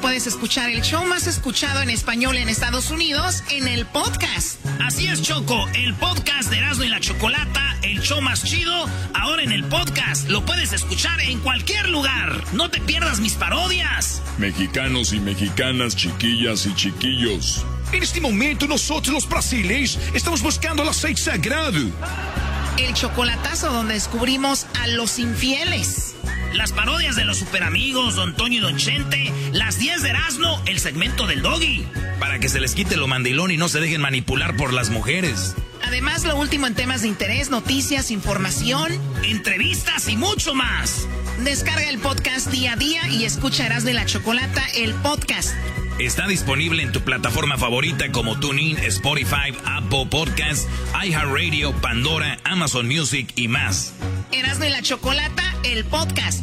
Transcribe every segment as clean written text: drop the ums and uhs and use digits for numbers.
puedes escuchar el show más escuchado en español en Estados Unidos en el podcast. Así es, Choco, el podcast de Erasmo y la Chocolata, el show más chido, ahora en el podcast. Lo puedes escuchar en cualquier lugar. No te pierdas mis parodias. Mexicanos y mexicanas, chiquillas y chiquillos. En este momento nosotros los brasileños estamos buscando el aceite sagrado. El chocolatazo donde descubrimos a los infieles. Las parodias de los superamigos, Don Toño y Don Chente. Las 10 de Erasmo, el segmento del Doggy. Para que se les quite lo mandilón y no se dejen manipular por las mujeres. Además, lo último en temas de interés, noticias, información, entrevistas y mucho más. Descarga el podcast día a día y escucha Erasmo y la Chocolata, el podcast. Está disponible en tu plataforma favorita como TuneIn, Spotify, Apple Podcasts, iHeartRadio, Pandora, Amazon Music y más. Erasmo y la Chocolata, el podcast.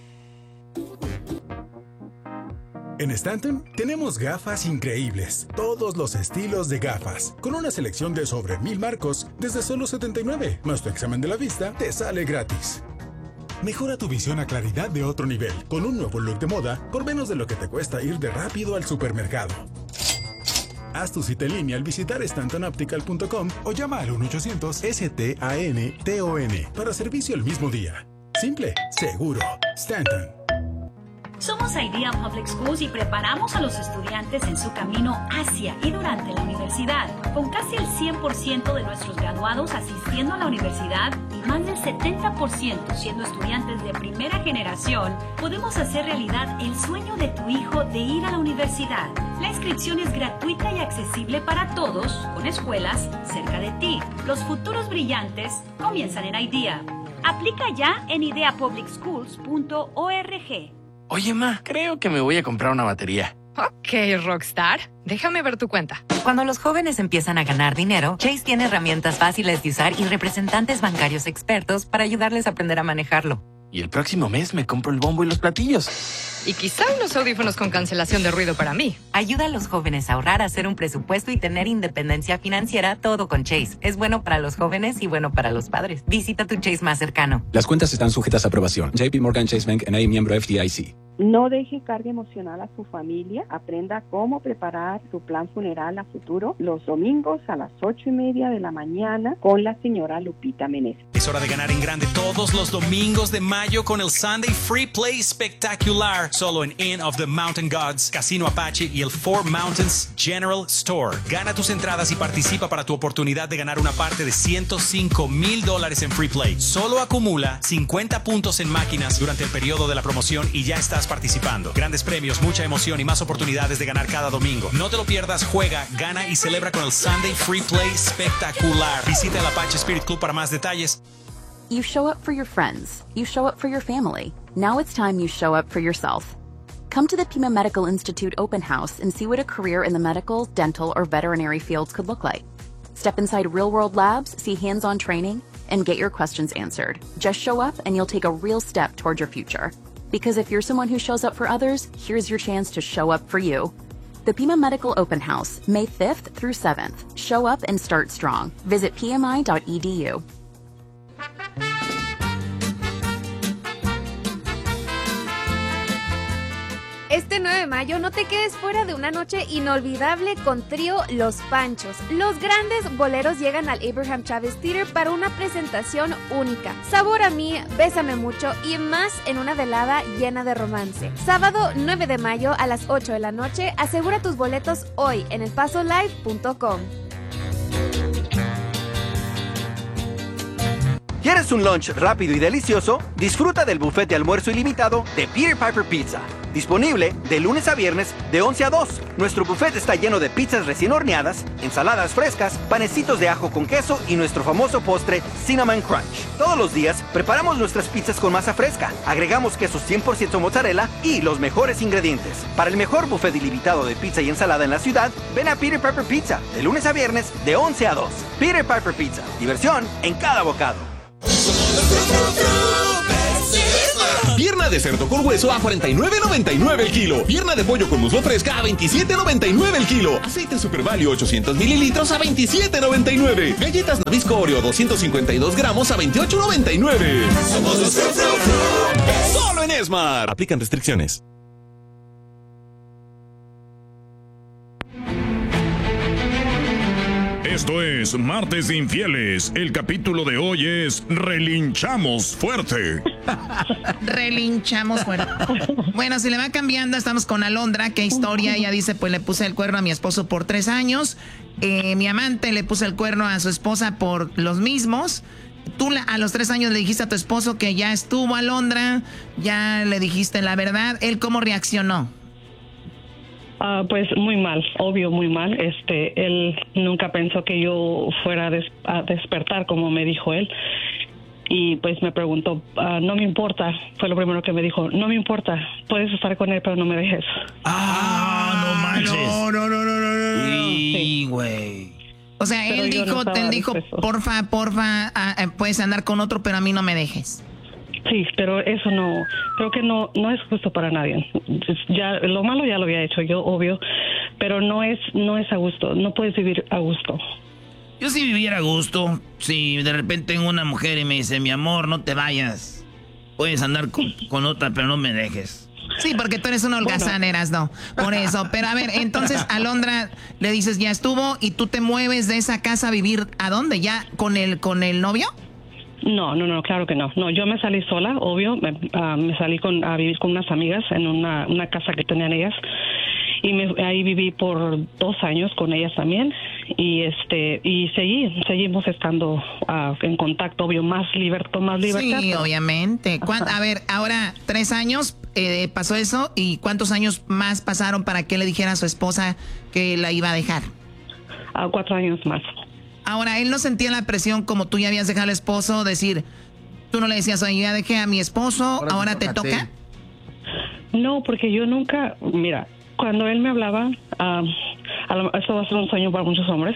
En Stanton tenemos gafas increíbles, todos los estilos de gafas, con una selección de sobre 1000 marcos desde solo $79, más tu examen de la vista te sale gratis. Mejora tu visión a claridad de otro nivel, con un nuevo look de moda por menos de lo que te cuesta ir de rápido al supermercado. Haz tu cita en línea al visitar stantonoptical.com o llama al 1-800-STANTON para servicio el mismo día. Simple, seguro, Stanton. Somos Idea Public Schools y preparamos a los estudiantes en su camino hacia y durante la universidad. Con casi el 100% de nuestros graduados asistiendo a la universidad y más del 70% siendo estudiantes de primera generación, podemos hacer realidad el sueño de tu hijo de ir a la universidad. La inscripción es gratuita y accesible para todos, con escuelas cerca de ti. Los futuros brillantes comienzan en Idea. Aplica ya en ideapublicschools.org. Oye, ma, creo que me voy a comprar una batería. Ok, Rockstar. Déjame ver tu cuenta. Cuando los jóvenes empiezan a ganar dinero, Chase tiene herramientas fáciles de usar y representantes bancarios expertos para ayudarles a aprender a manejarlo. Y el próximo mes me compro el bombo y los platillos. Y quizá unos audífonos con cancelación de ruido para mí. Ayuda a los jóvenes a ahorrar, a hacer un presupuesto y tener independencia financiera, todo con Chase. Es bueno para los jóvenes y bueno para los padres. Visita tu Chase más cercano. Las cuentas están sujetas a aprobación. JP Morgan Chase Bank N.A. miembro FDIC. No deje carga emocional a su familia. Aprenda cómo preparar su plan funeral a futuro los domingos a las 8:30 de la mañana con la señora Lupita Meneses. Es hora de ganar en grande todos los domingos de mayo con el Sunday Free Play Spectacular, solo en Inn of the Mountain Gods, Casino Apache y el Four Mountains General Store. Gana tus entradas y participa para tu oportunidad de ganar una parte de $105,000 en Free Play. Solo acumula 50 puntos en máquinas durante el periodo de la promoción y ya estás participando. Grandes premios, mucha emoción y más oportunidades de ganar cada domingo. No te lo pierdas, juega, gana y celebra con el Sunday Free Play Spectacular. Visita el Apache Spirit Club para más detalles. You show up for your friends. You show up for your family. Now it's time you show up for yourself. Come to the Pima Medical Institute open house and see what a career in the medical, dental, or veterinary fields could look like. Step inside real-world labs, see hands-on training, and get your questions answered. Just show up and you'll take a real step toward your future. Because if you're someone who shows up for others, here's your chance to show up for you. The Pima Medical Open House, May 5th through 7th. Show up and start strong. Visit pmi.edu. Este 9 de mayo no te quedes fuera de una noche inolvidable con Trío Los Panchos. Los grandes boleros llegan al Abraham Chávez Theater para una presentación única. Sabor a mí, Bésame mucho y más en una velada llena de romance. Sábado 9 de mayo a las 8 de la noche. Asegura tus boletos hoy en elpasolive.com. ¿Quieres un lunch rápido y delicioso? Disfruta del buffet de almuerzo ilimitado de Peter Piper Pizza. Disponible de lunes a viernes de 11 a 2. Nuestro buffet está lleno de pizzas recién horneadas, ensaladas frescas, panecitos de ajo con queso y nuestro famoso postre Cinnamon Crunch. Todos los días preparamos nuestras pizzas con masa fresca, agregamos queso 100% mozzarella y los mejores ingredientes. Para el mejor buffet ilimitado de pizza y ensalada en la ciudad, ven a Peter Piper Pizza de lunes a viernes de 11 a 2. Peter Piper Pizza. Diversión en cada bocado. Pierna de cerdo con hueso a $49.99 el kilo. Pierna de pollo con muslo fresca a $27.99 el kilo. Aceite Super Value 800 mililitros a $27.99. Galletas Nabisco Oreo 252 gramos a $28.99. Somos los Solo en Esmar. Aplican restricciones. Esto es Martes de Infieles. El capítulo de hoy es Relinchamos Fuerte. Relinchamos fuerte. Bueno, si le va cambiando, estamos con Alondra. ¿Qué historia? Ella dice, pues le puse el cuerno a mi esposo por 3 años. Mi amante le puso el cuerno a su esposa por los mismos. Tú a los 3 años le dijiste a tu esposo que ya estuvo, Alondra. Ya le dijiste la verdad. ¿Él cómo reaccionó? Pues muy mal, obvio, muy mal. Él nunca pensó que yo fuera a despertar, como me dijo él. Y pues me preguntó, no me importa. Fue lo primero que me dijo, no me importa. Puedes estar con él, pero no me dejes. No manches. No. Sí, güey. O sea, él dijo, porfa, puedes andar con otro, pero a mí no me dejes. Sí, pero eso no, creo que no es justo para nadie. Ya lo malo ya lo había hecho yo, obvio, pero no es a gusto. No puedes vivir a gusto. Yo si viviera a gusto, si de repente tengo una mujer y me dice, mi amor, no te vayas, puedes andar con otra, pero no me dejes. Sí, porque tú eres un holgazán, ¿no? Por eso. Pero a ver, entonces, Alondra, le dices, ya estuvo, y tú te mueves de esa casa a vivir, ¿a dónde? ¿Ya con el novio? No, claro que no. No, yo me salí sola, obvio. Me salí a vivir con unas amigas en una casa que tenían ellas. Y ahí viví por 2 años con ellas también. Y seguimos estando en contacto, obvio, más libertad. Sí, obviamente. A ver, ahora 3 años pasó eso. ¿Y cuántos años más pasaron para que le dijera a su esposa que la iba a dejar? 4 años más. Ahora, él no sentía la presión como tú ya habías dejado al esposo, decir, tú no le decías, oye, ya dejé a mi esposo, ahora te toca. No, porque yo nunca, mira, cuando él me hablaba, esto va a ser un sueño para muchos hombres.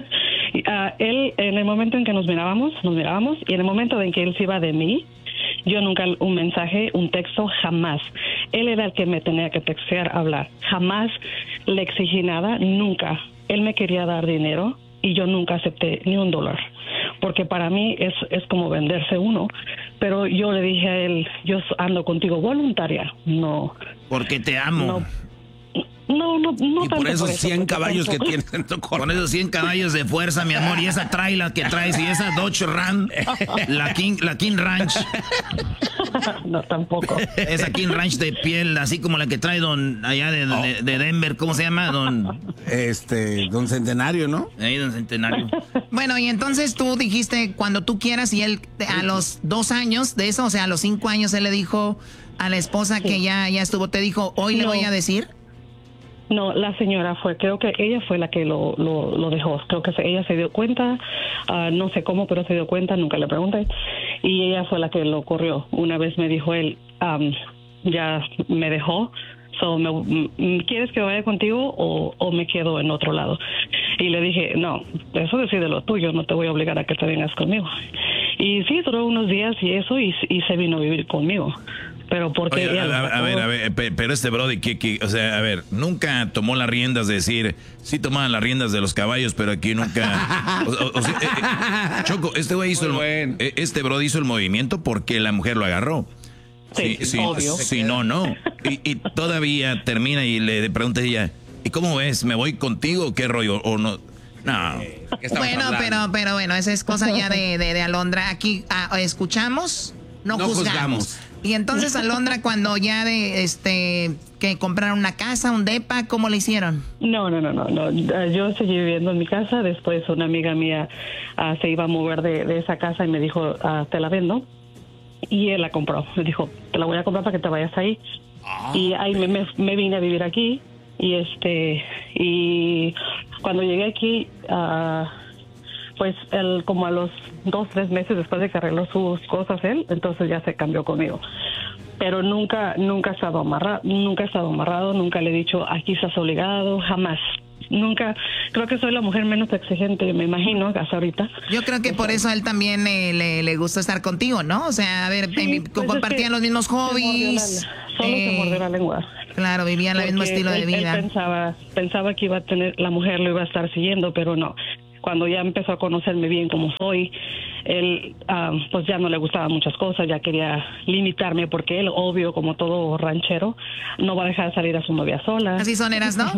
Él, en el momento en que nos mirábamos, y en el momento en que él se iba de mí, yo nunca un mensaje, un texto, jamás. Él era el que me tenía que textear, hablar. Jamás le exigí nada, nunca. Él me quería dar dinero. Y yo nunca acepté ni $1, porque para mí es como venderse uno. Pero yo le dije a él, yo ando contigo voluntaria, no. Porque te amo. No, y por esos 100 caballos que tienes en tu corazón. Con esos 100 caballos de fuerza, mi amor, y esa trailer que traes, y esa Dodge Ram, la King Ranch. No, tampoco. Esa King Ranch de piel, así como la que trae allá de Denver, ¿cómo se llama? Don Centenario, ¿no? Ahí, Don Centenario. Bueno, y entonces tú dijiste cuando tú quieras, y él a los 2 años de eso, o sea, a los 5 años, él le dijo a la esposa que ya estuvo, te dijo, hoy le voy a decir. No, la señora creo que ella fue la que lo dejó. Creo que ella se dio cuenta, no sé cómo, pero se dio cuenta, nunca le pregunté. Y ella fue la que lo corrió. Una vez me dijo él, ya me dejó, ¿quieres que vaya contigo o me quedo en otro lado? Y le dije, no, eso decide lo tuyo, no te voy a obligar a que te vengas conmigo. Y sí, duró unos días y eso, y se vino a vivir conmigo. Pero porque oye, a ver, pero este brody, o sea, a ver, nunca tomó las riendas de decir, sí tomaban las riendas de los caballos, pero aquí nunca. Choco, este güey este brody hizo el movimiento porque la mujer lo agarró. Sí, obvio. Si no. Y todavía termina y le pregunta a ella, ¿y cómo ves? ¿Me voy contigo o qué rollo? ¿O no? No. Bueno, pero bueno, esa es cosa ya de Alondra. Aquí escuchamos, no juzgamos. Y entonces, Alondra, cuando ya que compraron una casa, un depa, ¿cómo le hicieron? No. Yo seguí viviendo en mi casa. Después una amiga mía se iba a mover de esa casa y me dijo, te la vendo. Y él la compró. Me dijo, te la voy a comprar para que te vayas ahí. Y ahí me vine a vivir aquí. Y cuando llegué aquí, pues él como a los 2-3 meses después de que arregló sus cosas entonces ya se cambió conmigo. Pero nunca ha estado amarrado, nunca le he dicho aquí estás obligado, jamás. Nunca, creo que soy la mujer menos exigente, me imagino, hasta ahorita. Yo creo que por eso a él también le gusta estar contigo, ¿no? O sea, a ver, sí, compartían los mismos hobbies. Solo se mordió la lengua. Claro, vivían el mismo estilo de vida. Él pensaba que iba a tener, la mujer lo iba a estar siguiendo, pero no. Cuando ya empezó a conocerme bien como soy, él pues ya no le gustaban muchas cosas, ya quería limitarme porque él, obvio, como todo ranchero, no va a dejar salir a su novia sola. Así son, ¿no?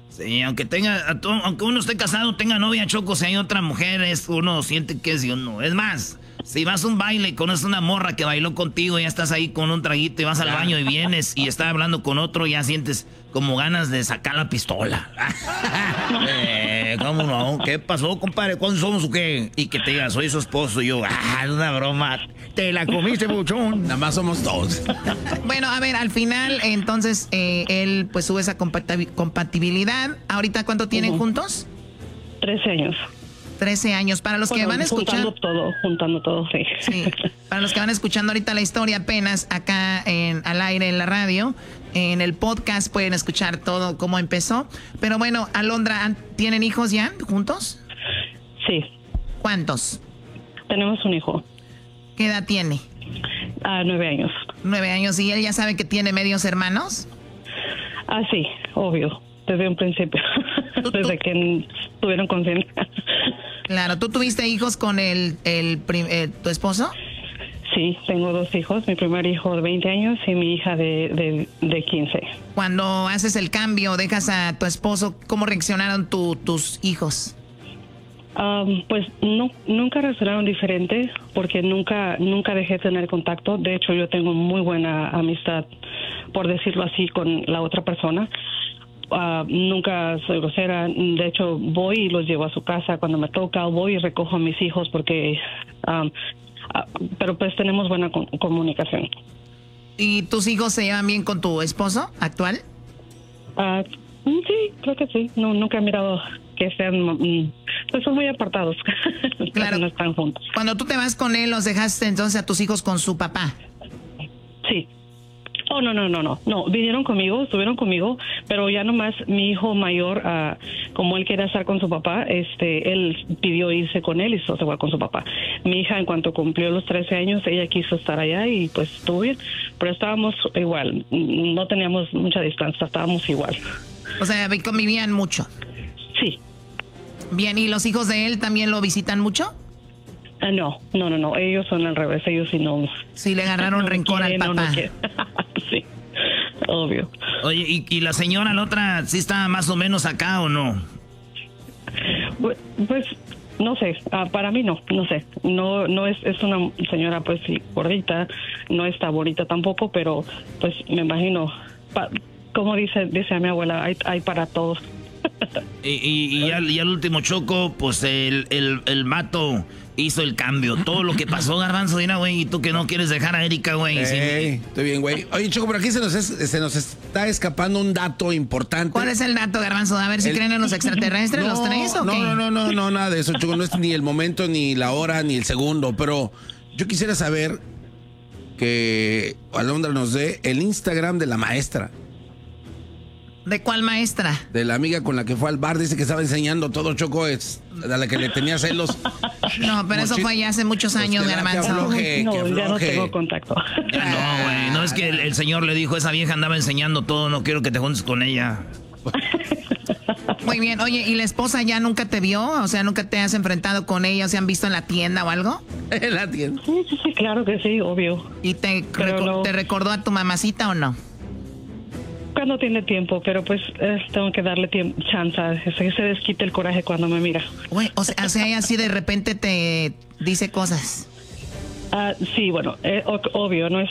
Sí, aunque uno esté casado, tenga novia, Choco, si hay otra mujer, uno siente que es de uno. Es más, si vas a un baile y conoces una morra que bailó contigo, ya estás ahí con un traguito y vas al baño y vienes y estás hablando con otro, ya sientes como ganas de sacar la pistola. ¿Cómo no? ¿Qué pasó, compadre? ¿Cuándo somos o qué? Y que te diga, soy su esposo. Y yo, es una broma. Te la comiste, buchón. Nada más somos dos. Bueno, a ver, al final, entonces, él pues sube esa compatibilidad. ¿Ahorita cuánto tienen juntos? 13 años. 13 años. Para los que van a escuchar... Juntando todo, sí. Sí. Para los que van escuchando ahorita la historia apenas acá al aire en la radio, en el podcast pueden escuchar todo cómo empezó. Pero bueno, Alondra, ¿tienen hijos ya juntos? Sí. ¿Cuántos? Tenemos un hijo. ¿Qué edad tiene? 9 años. 9 años. ¿Y él ya sabe que tiene medios hermanos? Sí, obvio. Desde un principio. Desde que tuvieron conciencia. Claro. ¿Tú tuviste hijos con tu esposo? Sí, tengo 2 hijos. Mi primer hijo de 20 años y mi hija de 15. Cuando haces el cambio, dejas a tu esposo, ¿cómo reaccionaron tus hijos? Pues nunca reaccionaron diferente porque nunca dejé de tener contacto. De hecho, yo tengo muy buena amistad, por decirlo así, con la otra persona. Nunca soy grosera. De hecho, voy y los llevo a su casa cuando me toca, o voy y recojo a mis hijos porque... pero pues tenemos buena comunicación. ¿Y tus hijos se llevan bien con tu esposo actual? Sí, creo que sí. Nunca he mirado que sean... pues son muy apartados. Claro. No están juntos. Cuando tú te vas con él, ¿los dejaste entonces a tus hijos con su papá? Sí. Oh, no, vinieron conmigo, estuvieron conmigo, pero ya nomás mi hijo mayor, como él quería estar con su papá, él pidió irse con él y se fue con su papá. Mi hija, en cuanto cumplió los 13 años, ella quiso estar allá y pues estuvo bien, pero estábamos igual, no teníamos mucha distancia, estábamos igual. O sea, convivían mucho. Sí. Bien, ¿y los hijos de él también lo visitan mucho? No, ellos son al revés, ellos sí no. Sí, le agarraron rencor al papá. Sí, obvio. Oye, ¿y la señora, la otra, sí está más o menos acá o no? Pues, no sé, para mí no sé. No es una señora, pues, sí, gordita, no está bonita tampoco, pero, pues, me imagino, como dice a mi abuela, hay para todos. Y al último, Choco, pues el mato hizo el cambio. Todo lo que pasó, Garbanzo, mira, güey, y tú que no quieres dejar a Erika, güey. Estoy bien, güey. Oye, Choco, por aquí se nos está escapando un dato importante. ¿Cuál es el dato, Garbanzo? A ver si creen en los extraterrestres, los tres, ¿o qué? No, nada de eso, Choco. No es ni el momento, ni la hora, ni el segundo. Pero yo quisiera saber que Alondra nos dé el Instagram de la maestra. ¿De cuál maestra? De la amiga con la que fue al bar, dice que estaba enseñando todo, Choco, es a la que le tenía celos. No, pero eso fue ya hace muchos años, Garbanzo. Ya no tengo contacto. No, güey, no es que el señor le dijo, esa vieja andaba enseñando todo, no quiero que te juntes con ella. Muy bien, oye, ¿y la esposa ya nunca te vio? O sea, ¿nunca te has enfrentado con ella? ¿O se han visto en la tienda o algo? En la tienda. Sí, claro que sí, obvio. ¿Y te recordó a tu mamacita o no? Cuando tiene tiempo, pero pues tengo que darle chance, que se desquite el coraje cuando me mira. Güey, o sea, así de repente te dice cosas. Sí, bueno, obvio, no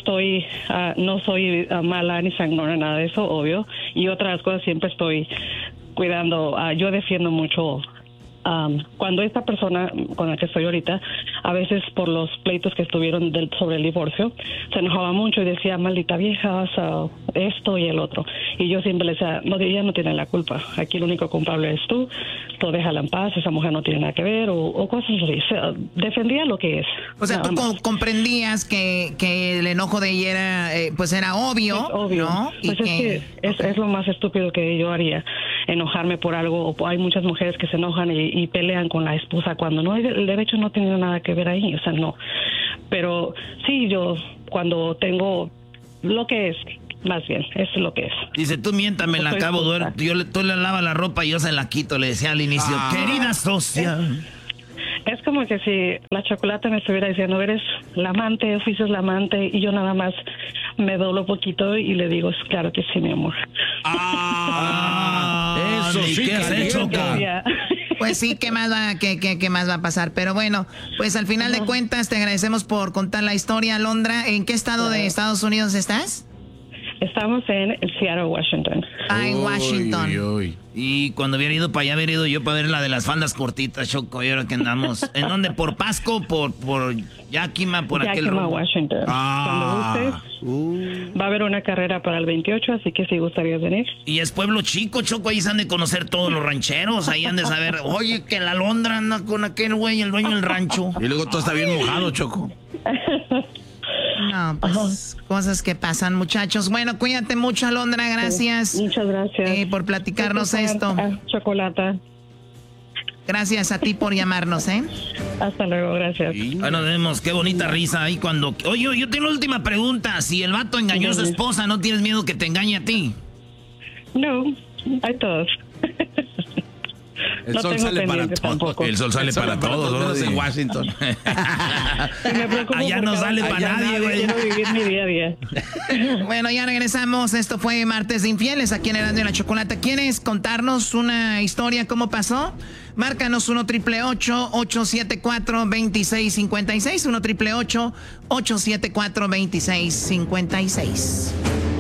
soy mala ni sangrona, nada de eso, obvio. Y otras cosas siempre estoy cuidando. Yo defiendo mucho. Cuando esta persona con la que estoy ahorita, a veces por los pleitos que estuvieron sobre el divorcio, se enojaba mucho y decía, maldita vieja, esto y el otro. Y yo siempre le decía, no, ella no tiene la culpa. Aquí el único culpable es tú déjala en paz, esa mujer no tiene nada que ver, o cosas así. O sea, defendía lo que es. O sea, tú comprendías que el enojo de ella era obvio, es obvio, ¿no? Pues es lo más estúpido que yo haría, enojarme por algo. Hay muchas mujeres que se enojan y pelean con la esposa cuando no, el derecho no tiene nada que ver ahí, o sea, no. Pero sí, yo cuando tengo lo que es, más bien, eso es lo que es. Dice, tú miéntame, la acabo, tú le lavas la ropa y yo se la quito, le decía al inicio, querida socia. Es como que si la Chocolata me estuviera diciendo, eres la amante, fuiste la amante, y yo nada más me doblo poquito y le digo, claro que sí, mi amor. Eso sí, ¿qué has hecho, Pues sí, ¿qué más va a pasar? Pero bueno, pues al final de cuentas te agradecemos por contar la historia, Alondra. ¿En qué estado de Estados Unidos estás? Estamos en Seattle, Washington. En Washington. Y cuando hubiera ido para allá, hubiera ido yo para ver la de las faldas cortitas, Choco, y ahora que andamos. ¿En dónde? ¿Por Pasco? ¿Por Yakima? ¿Por aquel Yakima, rumbo? Washington. Cuando gustes, va a haber una carrera para el 28, así que si gustarías venir. Y es pueblo chico, Choco, ahí se han de conocer todos los rancheros, ahí han de saber, oye, que la Alondra anda con aquel güey, el dueño del rancho. Y luego todo está bien mojado, Choco. No, pues cosas que pasan, muchachos. Bueno, cuídate mucho, Alondra, gracias. Sí, muchas gracias. Por platicarnos esto. Chocolata. Gracias a ti por llamarnos, ¿eh? Hasta luego, gracias. Bueno, vemos, qué bonita risa ahí cuando... Oye, yo tengo una última pregunta. Si el vato engañó a su esposa, ¿no tienes miedo que te engañe a ti? No, hay todos. El sol sale para todos. El sol sale para todos, en Washington. Allá no sale para nadie, güey. Quiero vivir mi día a día. Bueno, ya regresamos. Esto fue Martes de Infieles aquí en Erasmo y la Chocolata. ¿Quieres contarnos una historia? ¿Cómo pasó? Márcanos 1-888-874-2656. 1-888-874-2656.